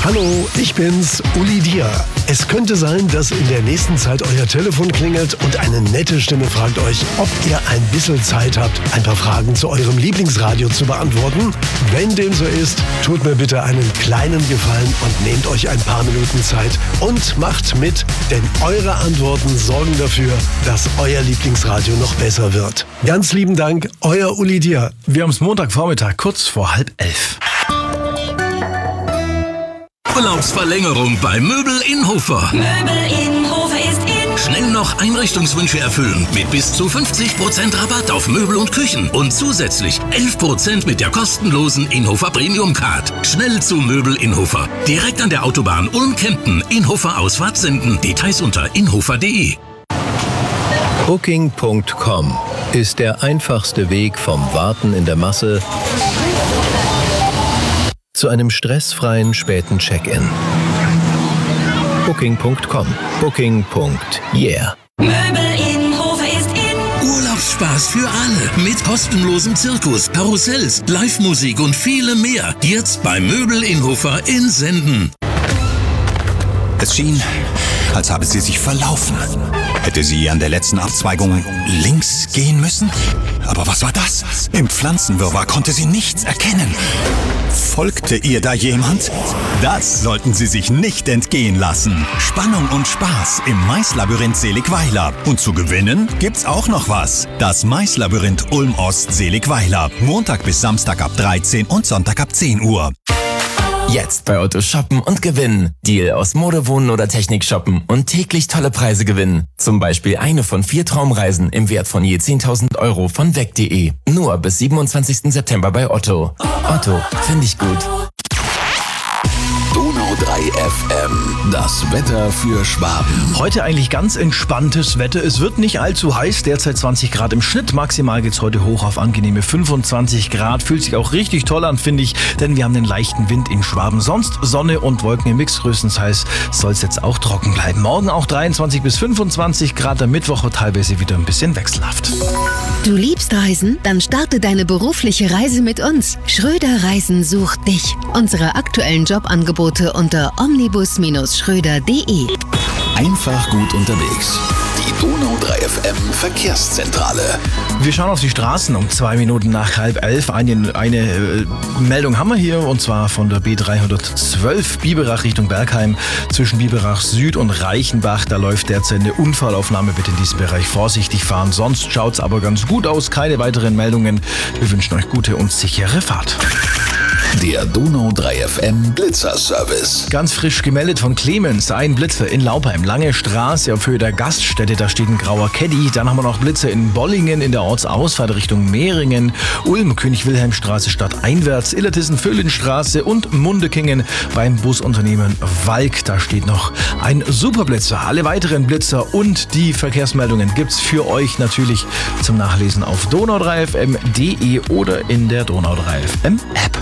Hallo, ich bin's, Uli Dia. Es könnte sein, dass in der nächsten Zeit euer Telefon klingelt und eine nette Stimme fragt euch, ob ihr ein bisschen Zeit habt, ein paar Fragen zu eurem Lieblingsradio zu beantworten. Wenn dem so ist, tut mir bitte einen kleinen Gefallen und nehmt euch ein paar Minuten Zeit und macht mit, denn eure Antworten sorgen dafür, dass euer Lieblingsradio noch besser wird. Ganz lieben Dank, euer Uli Dia. Wir haben es Montagvormittag, kurz vor 10:30. Urlaubsverlängerung bei Möbel in Hofer. Möbel in Hofer ist in. Schnell noch Einrichtungswünsche erfüllen mit bis zu 50% Rabatt auf Möbel und Küchen und zusätzlich 11% mit der kostenlosen Inhofer Premium Card. Schnell zu Möbel in Hofer. Direkt an der Autobahn Ulm-Kempten. Inhofer Ausfahrt senden. Details unter inhofer.de. Booking.com ist der einfachste Weg vom Warten in der Masse zu einem stressfreien späten Check-in. Booking.com. Booking.yeah. Möbel in Hofer ist in. Urlaubsspaß für alle mit kostenlosem Zirkus, Karussells, Live-Musik und vielem mehr. Jetzt bei Möbel in Hofer in Senden. Es schien, als habe sie sich verlaufen. Hätte sie an der letzten Abzweigung links gehen müssen? Aber was war das? Im Pflanzenwirrwarr konnte sie nichts erkennen. Folgte ihr da jemand? Das sollten Sie sich nicht entgehen lassen. Spannung und Spaß im Maislabyrinth Seligweiler. Und zu gewinnen gibt's auch noch was. Das Maislabyrinth Ulm-Ost Seligweiler. Montag bis Samstag ab 13 und Sonntag ab 10 Uhr. Jetzt bei Otto shoppen und gewinnen. Deal aus Mode, Wohnen oder Technik shoppen und täglich tolle Preise gewinnen. Zum Beispiel eine von 4 Traumreisen im Wert von je 10.000 Euro von weg.de. Nur bis 27. September bei Otto. Otto, finde ich gut. Donau 3 FM. Das Wetter für Schwaben. Heute eigentlich ganz entspanntes Wetter. Es wird nicht allzu heiß, derzeit 20 Grad im Schnitt. Maximal geht's heute hoch auf angenehme 25 Grad. Fühlt sich auch richtig toll an, finde ich, denn wir haben einen leichten Wind in Schwaben. Sonst Sonne und Wolken im Mix. Größtenteils soll es jetzt auch trocken bleiben. Morgen auch 23 bis 25 Grad. Am Mittwoch teilweise wieder ein bisschen wechselhaft. Du liebst Reisen? Dann starte deine berufliche Reise mit uns. Schröder Reisen sucht dich. Unsere aktuellen Jobangebote unter omnibus-schröder.de. Einfach gut unterwegs. Die Donau 3 FM Verkehrszentrale. Wir schauen auf die Straßen um 2 Minuten nach 10:30. Eine Meldung haben wir hier, und zwar von der B312 Biberach Richtung Bergheim. Zwischen Biberach Süd und Reichenbach, da läuft derzeit eine Unfallaufnahme. Bitte in diesem Bereich vorsichtig fahren. Sonst schaut's aber ganz gut aus. Keine weiteren Meldungen. Wir wünschen euch gute und sichere Fahrt. Der Donau 3 FM Blitzerservice. Ganz frisch gemeldet von Clemens. Ein Blitzer in Laupheim. Lange Straße auf Höhe der Gaststätte. Da steht ein grauer Caddy. Dann haben wir noch Blitzer in Bollingen in der Ortsausfahrt Richtung Mehringen. Ulm, König-Wilhelm-Straße stadteinwärts. Illertissen-Vöhlenstraße und Mundekingen beim Busunternehmen Walk. Da steht noch ein Superblitzer. Alle weiteren Blitzer und die Verkehrsmeldungen gibt's für euch natürlich zum Nachlesen auf donau3fm.de oder in der Donau 3 FM App.